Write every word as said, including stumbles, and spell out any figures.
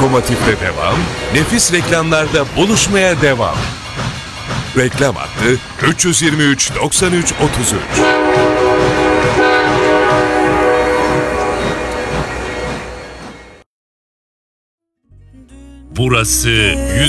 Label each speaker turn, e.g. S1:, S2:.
S1: lokomotifle devam, nefis reklamlarda buluşmaya devam. Reklam hattı üç yüz yirmi üç doksan üç otuz üç.
S2: Burası